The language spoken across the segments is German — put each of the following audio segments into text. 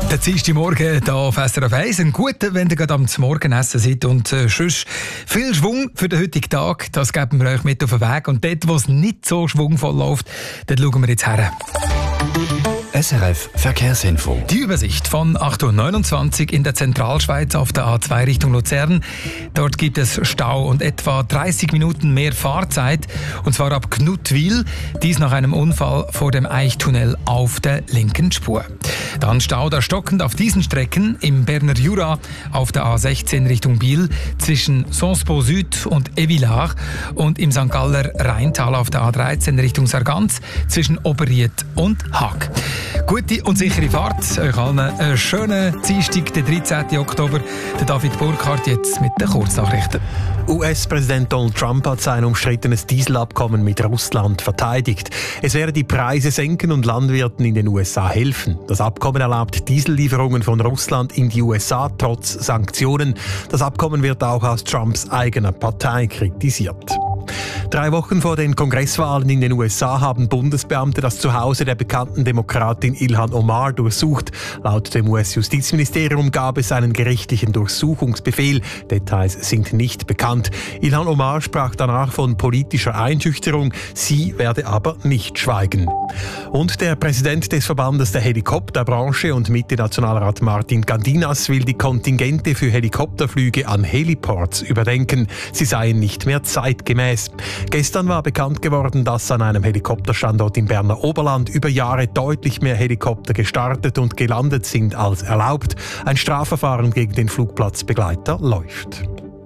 Der Dienstagmorgen hier auf SRF 1. Ein guter, wenn ihr gerade am Morgenessen seid. Und sonst viel Schwung für den heutigen Tag. Das geben wir euch mit auf den Weg. Und dort, wo es nicht so schwungvoll läuft, dort schauen wir jetzt her. SRF Verkehrsinfo. Die Übersicht von 8.29 Uhr in der Zentralschweiz auf der A2 Richtung Luzern. Dort gibt es Stau und etwa 30 Minuten mehr Fahrzeit. Und zwar ab Knutwil. Dies nach einem Unfall vor dem Eichtunnel auf der linken Spur. Dann Stau da stockend auf diesen Strecken im Berner Jura auf der A16 Richtung Biel zwischen Sonspo Süd und Evillard und im St. Galler Rheintal auf der A13 Richtung Sargans zwischen Oberried und Haag. Gute und sichere Fahrt. Euch allen einen schönen Dienstag, den 13. Oktober. Der David Burkhardt jetzt mit den Kurznachrichten. US-Präsident Donald Trump hat sein umstrittenes Dieselabkommen mit Russland verteidigt. Es werde die Preise senken und Landwirten in den USA helfen. Das Abkommen erlaubt Diesellieferungen von Russland in die USA trotz Sanktionen. Das Abkommen wird auch aus Trumps eigener Partei kritisiert. 3 Wochen vor den Kongresswahlen in den USA haben Bundesbeamte das Zuhause der bekannten Demokratin Ilhan Omar durchsucht. Laut dem US-Justizministerium gab es einen gerichtlichen Durchsuchungsbefehl. Details sind nicht bekannt. Ilhan Omar sprach danach von politischer Einschüchterung. Sie werde aber nicht schweigen. Und der Präsident des Verbandes der Helikopterbranche und Mitte-Nationalrat Martin Gandinas will die Kontingente für Helikopterflüge an Heliports überdenken. Sie seien nicht mehr zeitgemäß. Gestern war bekannt geworden, dass an einem Helikopterstandort im Berner Oberland über Jahre deutlich mehr Helikopter gestartet und gelandet sind als erlaubt. Ein Strafverfahren gegen den Flugplatzbegleiter läuft.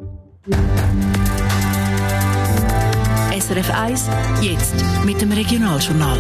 SRF 1, jetzt mit dem Regionaljournal.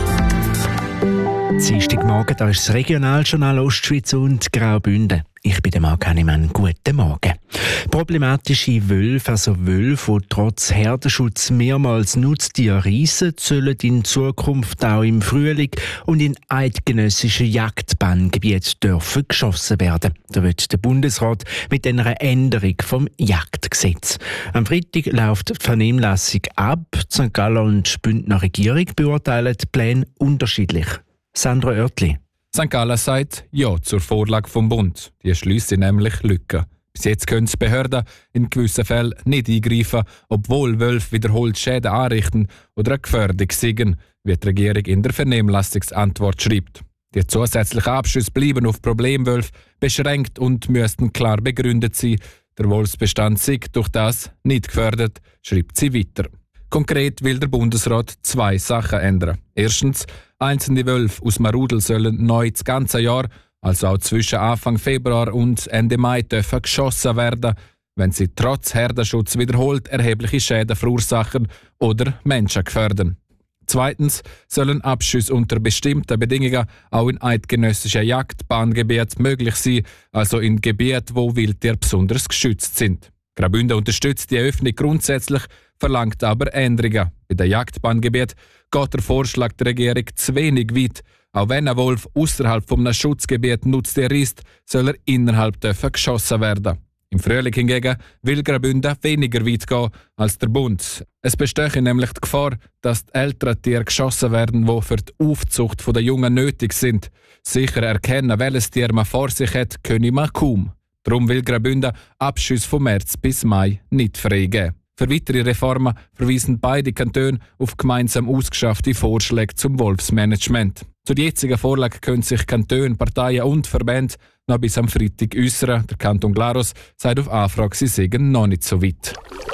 Dienstagmorgen, da ist das Regionaljournal Ostschweiz und Graubünden. Ich bin der Marc Hannemann. Guten Morgen. Problematische Wölfe, also Wölfe, die trotz Herdenschutz mehrmals Nutztiere reissen, sollen in Zukunft auch im Frühling und in eidgenössischen Jagdbanngebieten dürfen geschossen werden. Da wird der Bundesrat mit einer Änderung vom Jagdgesetz. Am Freitag läuft die Vernehmlassung ab. Die St. Galler und die Bündner Regierung beurteilen die Pläne unterschiedlich. Sandra Oertli. St. Gallen sagt Ja zur Vorlage vom Bund. Die schliessen nämlich Lücken. Bis jetzt können die Behörden in gewissen Fällen nicht eingreifen, obwohl Wölfe wiederholt Schäden anrichten oder eine Gefährdung sind, wie die Regierung in der Vernehmlassungsantwort schreibt. Die zusätzlichen Abschüsse bleiben auf Problemwölfe beschränkt und müssten klar begründet sein. Der Wolfsbestand sei durch das nicht gefördert, schreibt sie weiter. Konkret will der Bundesrat 2 Sachen ändern. Erstens, einzelne Wölfe aus dem Rudel sollen neu das ganze Jahr, also auch zwischen Anfang Februar und Ende Mai, dürfen geschossen werden, wenn sie trotz Herdenschutz wiederholt erhebliche Schäden verursachen oder Menschen gefährden. Zweitens sollen Abschüsse unter bestimmten Bedingungen auch in eidgenössischen Jagdbahngebieten möglich sein, also in Gebieten, wo Wildtiere besonders geschützt sind. Graubünden unterstützt die Öffnung grundsätzlich, verlangt aber Änderungen. Bei den Jagdbahngebieten geht der Vorschlag der Regierung zu wenig weit. Auch wenn ein Wolf außerhalb eines Schutzgebiets Nutztier ist, soll er innerhalb geschossen werden. Im Frühling hingegen will Graubünden weniger weit gehen als der Bund. Es bestehe nämlich die Gefahr, dass die älteren Tiere geschossen werden, die für die Aufzucht der Jungen nötig sind. Sicher erkennen, welches Tier man vor sich hat, könne man kaum. Darum will Graubünden Abschüsse von März bis Mai nicht freigeben. Für weitere Reformen verweisen beide Kantone auf gemeinsam ausgeschaffte Vorschläge zum Wolfsmanagement. Zur jetzigen Vorlage können sich Kantone, Parteien und Verbände noch bis am Freitag äußern. Der Kanton Glarus sagt auf Anfrage, sie seien noch nicht so weit.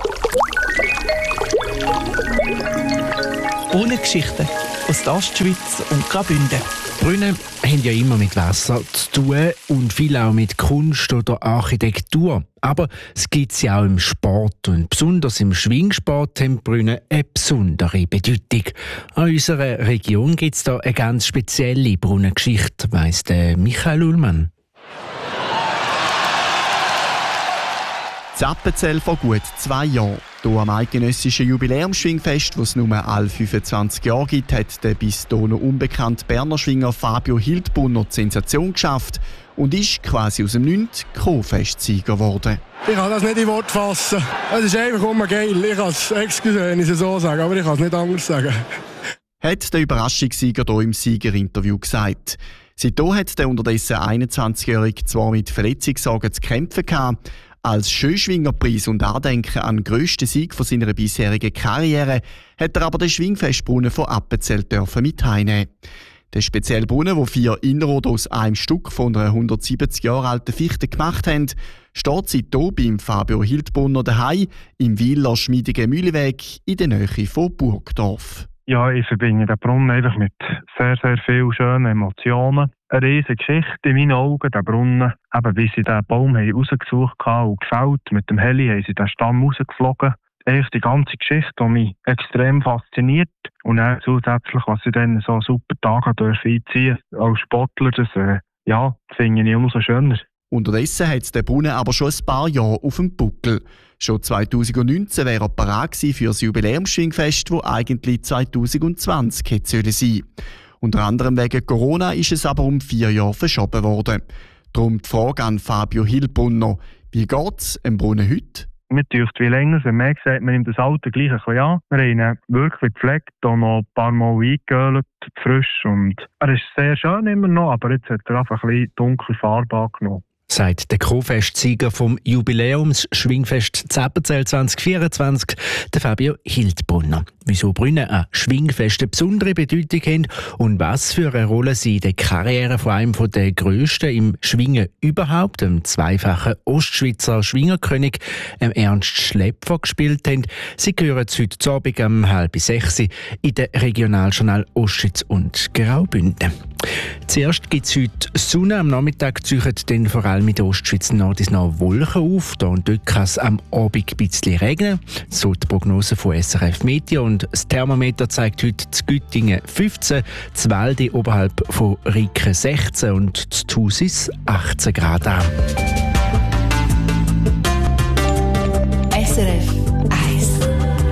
Ohne Geschichten aus der Ostschweiz und Graubünden. Brunnen haben ja immer mit Wasser zu tun und viel auch mit Kunst oder Architektur. Aber es gibt sie auch im Sport und besonders im Schwingsport haben Brunnen eine besondere Bedeutung. An unserer Region gibt es da eine ganz spezielle Brunnengeschichte, weiss der Michael Ullmann. In Appenzell vor gut 2 Jahren. Hier am eidgenössischen Jubiläumsschwingfest, das es nur alle 25 Jahre gibt, hat der bis dahin noch unbekannte Berner Schwinger Fabio Hildbrunner die Sensation geschafft und ist quasi aus dem Nichts Co-Festsieger geworden. Ich kann das nicht in Worte fassen. Es ist einfach immer geil. Ich kann es, wenn ich es so sage, aber ich kann es nicht anders sagen. Hat der Überraschungssieger hier im Siegerinterview gesagt. Seitdem hat der unterdessen 21-Jährige zwar mit Verletzungssorgen zu kämpfen gehabt. Als Schönschwingerpreis und Andenken an den grössten Sieg von seiner bisherigen Karriere hat er aber den Schwingfestbrunnen von Appenzell mit heimnehmen. Der spezielle Brunnen, wo 4 Innerrhoden aus einem Stück von einer 170 Jahre alten Fichte gemacht haben, steht seitdem beim Fabio Hildbrunner daheim im Wieler schmiedigen Mühleweg in der Nähe von Burgdorf. Ja, ich verbinde den Brunnen einfach mit sehr, sehr vielen schönen Emotionen. Eine riesige Geschichte in meinen Augen, der Brunnen. Eben, wie sie den Baum rausgesucht haben und gefällt, mit dem Heli haben sie den Stamm rausgeflogen. Eigentlich die ganze Geschichte, die mich extrem fasziniert. Und dann zusätzlich, was sie dann so super Tage einziehen dürfen als Sportler, das finde ich umso schöner. Unterdessen hat der Brunnen aber schon ein paar Jahre auf dem Buckel. Schon 2019 wäre er parat gewesen für das Jubiläumsschwingfest, das eigentlich 2020 hätte sein sollen. Unter anderem wegen Corona ist es aber um 4 Jahre verschoben worden. Darum die Frage an Fabio Hildbrunner: Wie geht es dem Brunnen heute? Mir dürft wie länger, wenn man sagt, man nimmt das Alter gleich ein bisschen an. Wir haben ihn wirklich gepflegt, auch noch ein paar Mal eingeölt, frisch. Und er ist sehr schön immer noch, aber jetzt hat er einfach ein bisschen dunkle Farbe angenommen. Sagt der Co-Festsieger vom Jubiläumsschwingfest Appenzell 2024, der Fabio Hildbrunner. Wieso Brunnen an Schwingfest eine besondere Bedeutung haben und was für eine Rolle sie in der Karriere von einem der Grössten im Schwingen überhaupt, dem zweifachen Ostschweizer Schwingerkönig, Ernst Schläpfer, gespielt haben, sie hören heute Abend um 5:30 in den Regionaljournal Ostschweiz und Graubünden. Zuerst gibt es heute Sonne, am Nachmittag ziehen dann vor allem in der Ostschweiz noch Wolken auf. Da und dort kann es am Abend ein bisschen regnen, so die Prognose von SRF Meteo. Und das Thermometer zeigt heute in Güttingen 15, in Walde oberhalb von Riken 16 und in Thusis 18 Grad an. SRF 1.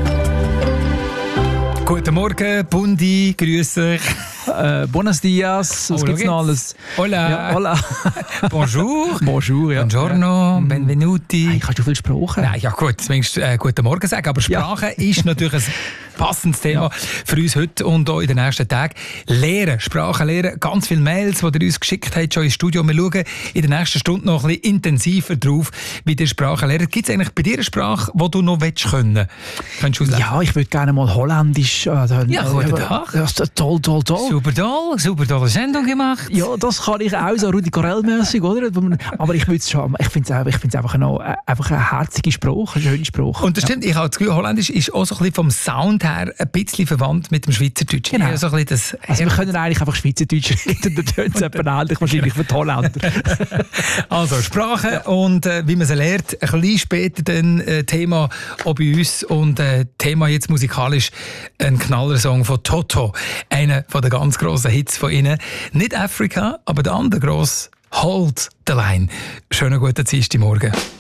Guten Morgen, Bundi, grüße euch. Buenos dias, was gibt's noch alles? Hola. Ja, hola. Bonjour. Bonjour, ja. Buongiorno, benvenuti. Hey, kannst du viel Sprache? Nein, ja gut, zumindest guten Morgen sagen, aber Sprache ist natürlich ein passendes Thema für uns heute und auch in den nächsten Tagen. Lehren, Sprache lehren, ganz viele Mails, die ihr uns geschickt habt, schon ins Studio. Wir schauen in der nächsten Stunde noch ein bisschen intensiver drauf, wie die Sprache lernt. Gibt es eigentlich bei dir eine Sprache, die du noch können willst? Ja, ich würde gerne mal Holländisch. Guten Tag. Toll. Super tolle Sendung gemacht. Ja, das kann ich auch so Rudi Carell-mässig, oder? Aber ich finde es einfach eine herzige Sprache, eine schöne Sprache. Und das stimmt, ich habe das Gefühl, Holländisch ist auch so ein bisschen vom Sound her ein bisschen verwandt mit dem Schweizerdeutsch. Genau. So ein bisschen wir können eigentlich einfach Schweizerdeutsch reden, dann tönt es ähnlich wahrscheinlich für die Holländer. Also Sprache und wie man sie lernt, ein bisschen später dann Thema auch bei uns und Thema jetzt musikalisch ein Knallersong von Toto, einer von den ganz grossen Hits von ihnen. Nicht Africa, aber der andere grosse Hold the Line. Schönen guten Dienstagmorgen.